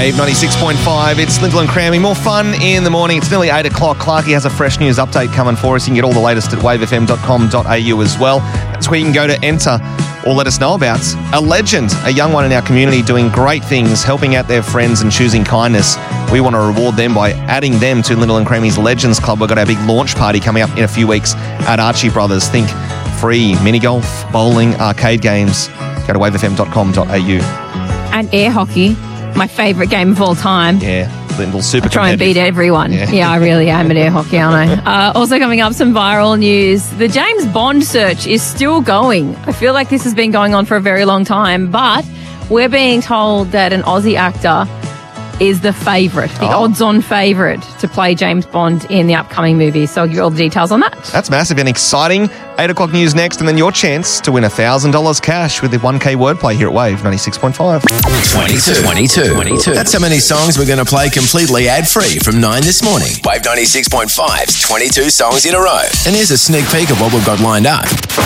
Wave 96.5. It's Lyndall and Crammy. More fun in the morning. It's nearly 8 o'clock. Clarkie has a fresh news update coming for us. You can get all the latest at wavefm.com.au as well. That's where you can go to enter or let us know about a legend, a young one in our community doing great things, helping out their friends and choosing kindness. We want to reward them by adding them to Lyndall and Crammy's Legends Club. We've got our big launch party coming up in a few weeks at Archie Brothers. Think free mini golf, bowling, arcade games. Go to wavefm.com.au. And air hockey, my favourite game of all time. Yeah, Lyndall, super Try and beat everyone. Yeah. I really am at air hockey, aren't I? Also coming up, some viral news. The James Bond search is still going. I feel like this has been going on for a very long time, but we're being told that an Aussie actor is the favourite, the odds-on favourite to play James Bond in the upcoming movie. So I'll give you all the details on that. That's massive and exciting. 8 o'clock news next, and then your chance to win $1,000 cash with the 1K wordplay here at Wave 96.5. 22. That's how many songs we're going to play completely ad-free from 9 this morning. Wave 96.5's 22 songs in a row. And here's a sneak peek of what we've got lined up.